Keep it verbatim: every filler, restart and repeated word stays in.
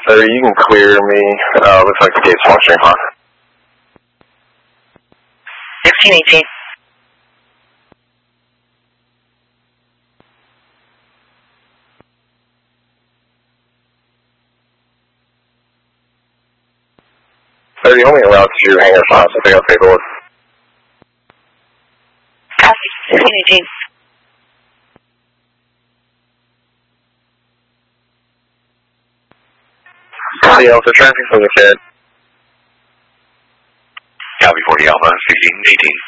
Thirty, you can clear me. Uh, looks like the gate's functioning fine. Fifteen eighteen. Thirty, only allowed to hangar five, so I think I'll take the order. Copy. Fifteen eighteen. forty Alpha, traffic from the K E D. Copy forty Alpha, sixteen eighteen.